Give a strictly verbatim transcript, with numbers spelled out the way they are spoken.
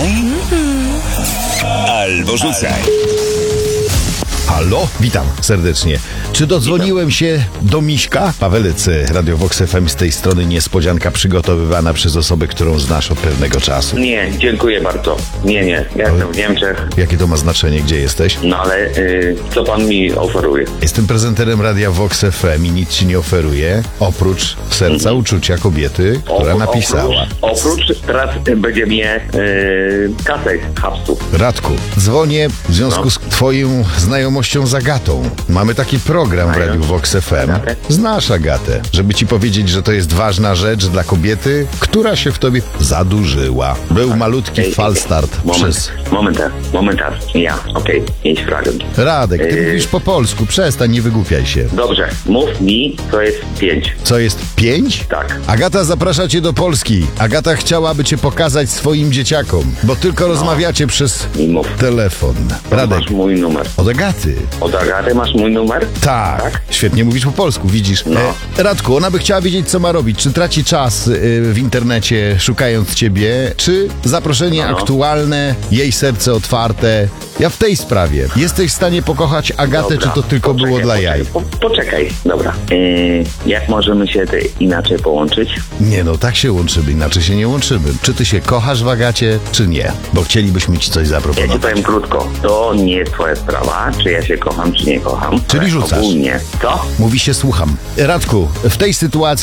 Albo rzucaj. Halo, witam serdecznie. Czy dodzwoniłem się do Miśka? Pawelec, Radio Vox F M, z tej strony niespodzianka przygotowywana przez osobę, którą znasz od pewnego czasu. Nie, dziękuję bardzo. Nie, nie, ja jestem w Niemczech. Jakie to ma znaczenie, gdzie jesteś? No ale y, co pan mi oferuje? Jestem prezenterem Radia Vox F M i nic ci nie oferuję, oprócz serca Mhm. uczucia kobiety, która O- napisała. Oprócz, oprócz teraz będzie mnie y, kasę hapsu. Radku, dzwonię w związku No. z twoją znajomością z Agatą. Mamy taki program w Mają? Radiu Vox F M. Agatę? Znasz Agatę, żeby ci powiedzieć, że to jest ważna rzecz dla kobiety, która się w tobie zadłużyła. Był malutki Ej, ej, falstart Moment, przez... momentar, momentar. Ja, okej, pięć fragment. Radek, ty Ej. mówisz po polsku, przestań, nie wygłupiaj się. Dobrze, mów mi, to jest pięć. Co jest pięć? Tak. Agata zaprasza cię do Polski. Agata chciałaby cię pokazać swoim dzieciakom, bo tylko rozmawiacie przez I mów. telefon. Radek, Masz mój numer. od Agaty. Od Agaty masz mój numer? Tak, Tak? świetnie mówisz po polsku, widzisz. No. E, Radku, ona by chciała wiedzieć, co ma robić. Czy traci czas y, w internecie szukając ciebie, czy zaproszenie No, no. aktualne, jej serce otwarte. Ja w tej sprawie. Jesteś w stanie pokochać Agatę, Dobra, czy to tylko poczekaj, było dla poczekaj, jaj? Po, poczekaj, dobra. Yy, jak możemy się te inaczej połączyć? Nie no, tak się łączymy, inaczej się nie łączymy. Czy ty się kochasz w Agacie, czy nie? Bo chcielibyśmy ci coś Ja ci zaproponować. powiem krótko. To nie jest twoja sprawa, czy ja się kocham, czy nie kocham. Czyli Ale rzucasz. Ogólnie. Co? Mówi się słucham. Radku, w tej sytuacji